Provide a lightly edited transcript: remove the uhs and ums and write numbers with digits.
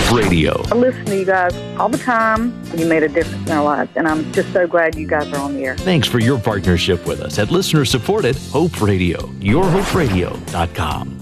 Radio. I listen to you guys all the time. You made a difference in our lives, and I'm just so glad you guys are on the air. Thanks for your partnership with us at listener-supported Hope Radio, yourhoperadio.com.